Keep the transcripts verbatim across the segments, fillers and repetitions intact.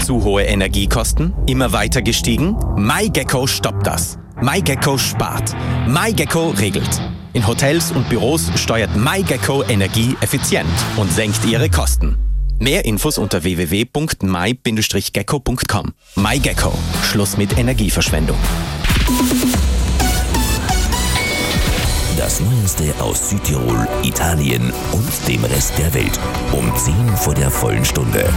Zu hohe Energiekosten? Immer weiter gestiegen? MyGecko stoppt das. MyGecko spart. MyGecko regelt. In Hotels und Büros steuert MyGecko Energie effizient und senkt ihre Kosten. Mehr Infos unter w w w punkt my Bindestrich gecko punkt com. MyGecko. Schluss mit Energieverschwendung. Das Neueste aus Südtirol, Italien und dem Rest der Welt. Um zehn vor der vollen Stunde.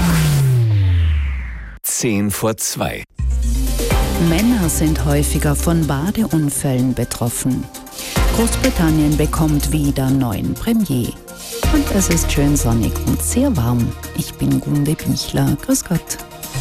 Zehn vor zwei. Männer sind häufiger von Badeunfällen betroffen. Großbritannien bekommt wieder neuen Premier. Und es ist schön sonnig und sehr warm. Ich bin Gunde Bichler. Grüß Gott.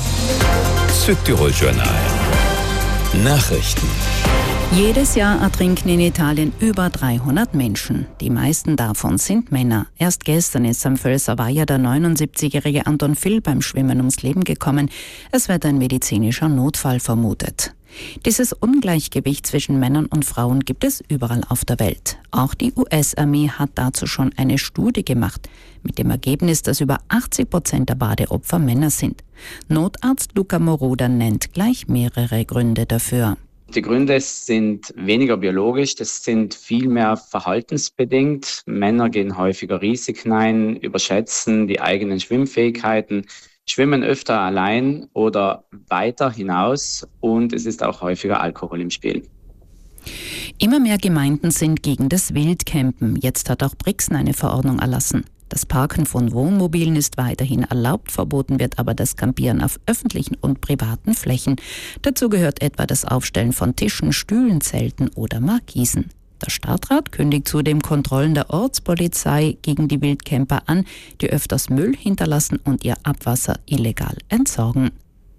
Südtirol Journal. Nachrichten. Jedes Jahr ertrinken in Italien über dreihundert Menschen. Die meisten davon sind Männer. Erst gestern ist am Völser Weiher der neunundsiebzigjährige Anton Phil beim Schwimmen ums Leben gekommen. Es wird ein medizinischer Notfall vermutet. Dieses Ungleichgewicht zwischen Männern und Frauen gibt es überall auf der Welt. Auch die U S-Armee hat dazu schon eine Studie gemacht, mit dem Ergebnis, dass über achtzig Prozent der Badeopfer Männer sind. Notarzt Luca Moroder nennt gleich mehrere Gründe dafür. Die Gründe sind weniger biologisch, das sind vielmehr verhaltensbedingt. Männer gehen häufiger Risiken ein, überschätzen die eigenen Schwimmfähigkeiten, schwimmen öfter allein oder weiter hinaus und es ist auch häufiger Alkohol im Spiel. Immer mehr Gemeinden sind gegen das Wildcampen. Jetzt hat auch Brixen eine Verordnung erlassen. Das Parken von Wohnmobilen ist weiterhin erlaubt, verboten wird aber das Campieren auf öffentlichen und privaten Flächen. Dazu gehört etwa das Aufstellen von Tischen, Stühlen, Zelten oder Markisen. Der Stadtrat kündigt zudem Kontrollen der Ortspolizei gegen die Wildcamper an, die öfters Müll hinterlassen und ihr Abwasser illegal entsorgen.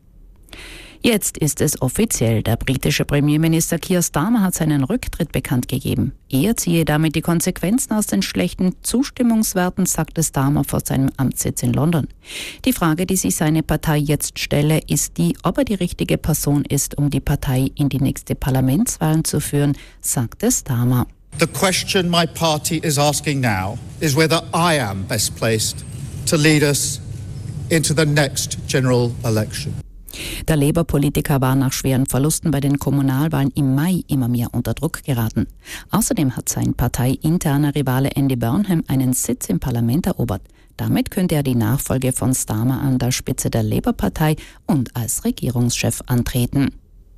Jetzt ist es offiziell. Der britische Premierminister Keir Starmer hat seinen Rücktritt bekannt gegeben. Er ziehe damit die Konsequenzen aus den schlechten Zustimmungswerten, sagte Starmer vor seinem Amtssitz in London. Die Frage, die sich seine Partei jetzt stelle, ist die, ob er die richtige Person ist, um die Partei in die nächste Parlamentswahlen zu führen, sagte Starmer. The question my party is asking now is whether I am best placed to lead us into the next general election. Der Labour-Politiker war nach schweren Verlusten bei den Kommunalwahlen im Mai immer mehr unter Druck geraten. Außerdem hat sein parteiinterner Rivale Andy Burnham einen Sitz im Parlament erobert. Damit könnte er die Nachfolge von Starmer an der Spitze der Labour-Partei und als Regierungschef antreten.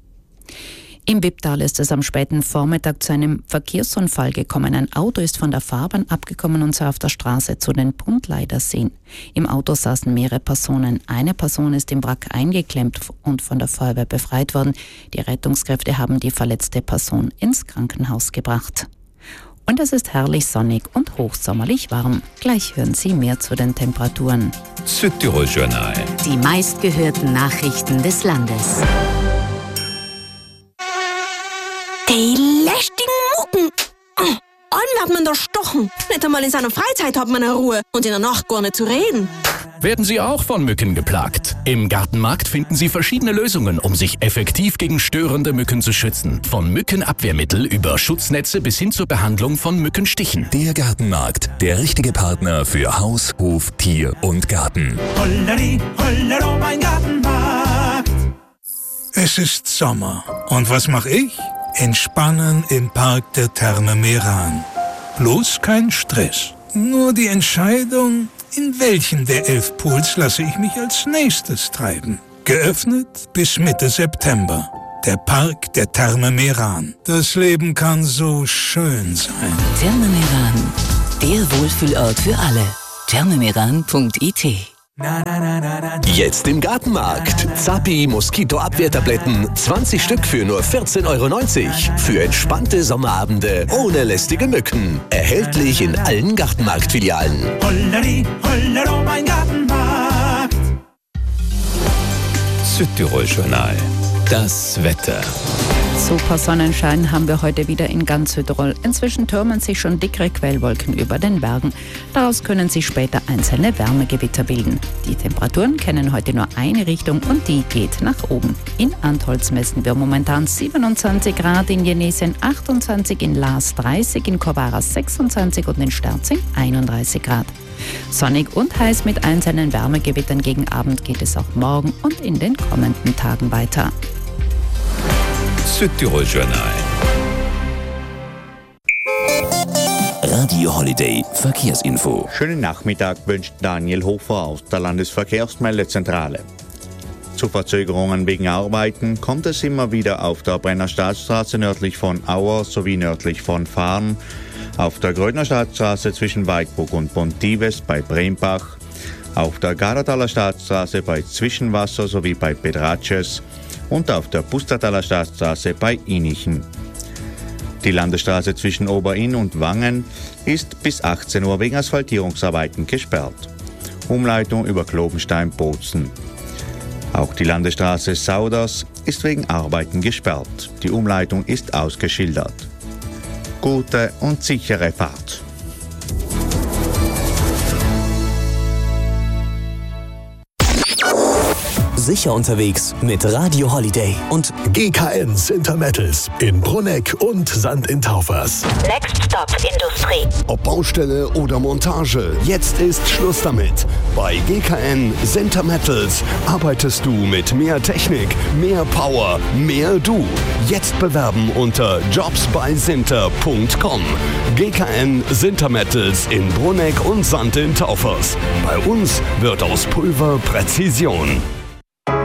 Im Wipptal ist es am späten Vormittag zu einem Verkehrsunfall gekommen. Ein Auto ist von der Fahrbahn abgekommen und sei auf der Straße zu den Puntleiderseen. Im Auto saßen mehrere Personen. Eine Person ist im Wrack eingeklemmt und von der Feuerwehr befreit worden. Die Rettungskräfte haben die verletzte Person ins Krankenhaus gebracht. Und es ist herrlich sonnig und hochsommerlich warm. Gleich hören Sie mehr zu den Temperaturen. Südtirol Journal. Die meistgehörten Nachrichten des Landes. Die lästigen Mucken. An wird man da stochen. Nicht einmal in seiner Freizeit hat man eine Ruhe und in der Nacht gar nicht zu reden. Werden Sie auch von Mücken geplagt? Im Gartenmarkt finden Sie verschiedene Lösungen, um sich effektiv gegen störende Mücken zu schützen. Von Mückenabwehrmittel über Schutznetze bis hin zur Behandlung von Mückenstichen. Der Gartenmarkt, der richtige Partner für Haus, Hof, Tier und Garten. Holleri, hollero, mein Gartenmarkt. Es ist Sommer. Und was mache ich? Entspannen im Park der Therme Meran. Bloß kein Stress. Nur die Entscheidung, in welchen der elf Pools lasse ich mich als nächstes treiben. Geöffnet bis Mitte September. Der Park der Therme Meran. Das Leben kann so schön sein. Therme Meran, der Wohlfühlort für alle. thermemeran punkt i t. Jetzt im Gartenmarkt. Zappi Moskitoabwehrtabletten. zwanzig Stück für nur vierzehn Euro neunzig. Für entspannte Sommerabende ohne lästige Mücken. Erhältlich in allen Gartenmarktfilialen. Holleri, hollero, mein Gartenmarkt. Südtirol Journal. Das Wetter. Super Sonnenschein haben wir heute wieder in ganz Südtirol. Inzwischen türmen sich schon dickere Quellwolken über den Bergen. Daraus können sich später einzelne Wärmegewitter bilden. Die Temperaturen kennen heute nur eine Richtung und die geht nach oben. In Antholz messen wir momentan siebenundzwanzig Grad, in Jenesien achtundzwanzig, in Laas dreißig, in Corvara sechsundzwanzig und in Sterzing einunddreißig Grad. Sonnig und heiß mit einzelnen Wärmegewittern gegen Abend geht es auch morgen und in den kommenden Tagen weiter. Südtirol Journal. Radio Holiday Verkehrsinfo. Schönen Nachmittag wünscht Daniel Hofer aus der Landesverkehrsmeldezentrale. Zu Verzögerungen wegen Arbeiten kommt es immer wieder auf der Brenner Staatsstraße nördlich von Auer sowie nördlich von Farn, auf der Grödner Staatsstraße zwischen Weidburg und Bontives bei Brembach, auf der Garataler Staatsstraße bei Zwischenwasser sowie bei Pedratsches und auf der Pustertaler Staatsstraße bei Inichen. Die Landesstraße zwischen Oberinn und Wangen ist bis achtzehn Uhr wegen Asphaltierungsarbeiten gesperrt. Umleitung über Klobenstein-Bozen. Auch die Landesstraße Sauders ist wegen Arbeiten gesperrt. Die Umleitung ist ausgeschildert. Gute und sichere Fahrt. Sicher unterwegs mit Radio Holiday und G K N Sintermettels in Brunegg und Sand in Taufers. Next Stop Industrie. Ob Baustelle oder Montage, jetzt ist Schluss damit. Bei G K N Sintermettels arbeitest du mit mehr Technik, mehr Power, mehr du. Jetzt bewerben unter jobs bei sinter punkt com. G K N Sintermettels in Brunegg und Sand in Taufers. Bei uns wird aus Pulver Präzision.